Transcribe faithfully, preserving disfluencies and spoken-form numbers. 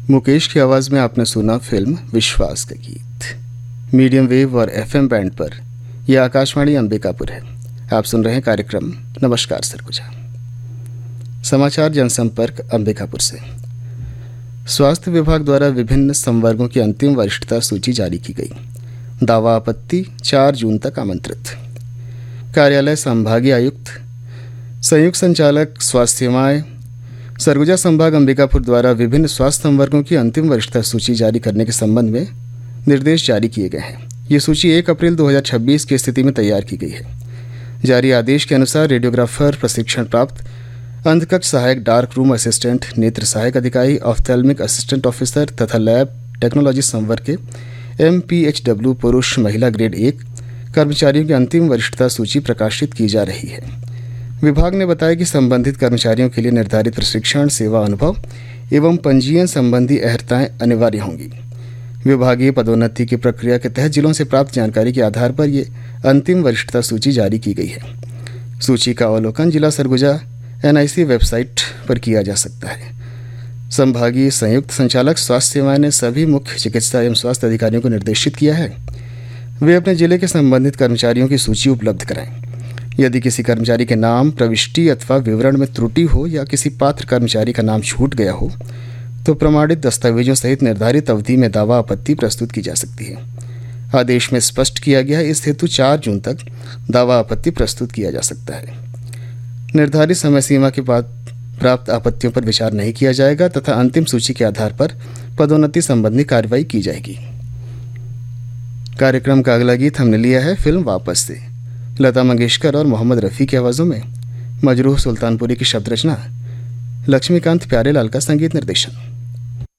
मुकेश की आवाज़ में आपने सुना फिल्म विश्वास का गीत। मीडियम वेव और एफएम बैंड पर यह आकाशवाणी अंबिकापुर है। आप सुन रहे हैं कार्यक्रम नमस्कार सरगुजा। समाचार जनसंपर्क अंबिकापुर से। स्वास्थ्य विभाग द्वारा विभिन्न संवर्गों की अंतिम वरिष्ठता सूची जारी की गई। दावा आपत्ति चार जून तक आमंत्रित। कार्यालय संभागीय आयुक्त संयुक्त संचालक स्वास्थ्य सेवाएं सरगुजा संभाग अंबिकापुर द्वारा विभिन्न स्वास्थ्य संवर्गों की अंतिम वरिष्ठता सूची जारी करने के संबंध में निर्देश जारी किए गए हैं। ये सूची एक अप्रैल दो हज़ार छब्बीस की स्थिति में तैयार की गई है। जारी आदेश के अनुसार रेडियोग्राफर, प्रशिक्षण प्राप्त अंधकक्ष सहायक, डार्क रूम असिस्टेंट, नेत्र सहायक अधिकारी, ऑफ्थेल्मिक असिस्टेंट ऑफिसर तथा लैब टेक्नोलॉजी संवर्ग के एम पी एच डब्ल्यू पुरुष महिला ग्रेड एक कर्मचारियों की अंतिम वरिष्ठता सूची प्रकाशित की जा रही है। विभाग ने बताया कि संबंधित कर्मचारियों के लिए निर्धारित प्रशिक्षण, सेवा अनुभव एवं पंजीयन संबंधी अहर्ताएं अनिवार्य होंगी। विभागीय पदोन्नति की प्रक्रिया के तहत जिलों से प्राप्त जानकारी के आधार पर ये अंतिम वरिष्ठता सूची जारी की गई है। सूची का अवलोकन जिला सरगुजा एन आई सी वेबसाइट पर किया जा सकता है। संभागीय संयुक्त संचालक स्वास्थ्य सेवाएं ने सभी मुख्य चिकित्सा एवं स्वास्थ्य अधिकारियों को निर्देशित किया है वे अपने जिले के संबंधित कर्मचारियों की सूची उपलब्ध कराएं। यदि किसी कर्मचारी के नाम, प्रविष्टि अथवा विवरण में त्रुटि हो या किसी पात्र कर्मचारी का नाम छूट गया हो तो प्रमाणित दस्तावेजों सहित निर्धारित अवधि में दावा आपत्ति प्रस्तुत की जा सकती है। आदेश में स्पष्ट किया गया है, इस हेतु चार जून तक दावा आपत्ति प्रस्तुत किया जा सकता है। निर्धारित समय सीमा के बाद प्राप्त आपत्तियों पर विचार नहीं किया जाएगा तथा अंतिम सूची के आधार पर पदोन्नति संबंधी कार्रवाई की जाएगी। कार्यक्रम का अगला गीत हमने लिया है फिल्म वापस से। लता मंगेशकर और मोहम्मद रफ़ी की आवाज़ों में मजरूह सुल्तानपुरी की शब्द रचना, लक्ष्मीकांत प्यारेलाल का संगीत निर्देशन।